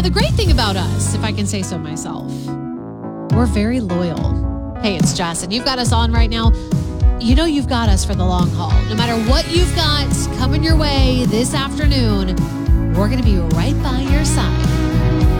Now, the great thing about us, if I can say so myself, we're very loyal. Hey, it's Jess, and you've got us on right now. You know you've got us for the long haul. No matter what you've got coming your way this afternoon, we're going to be right by your side.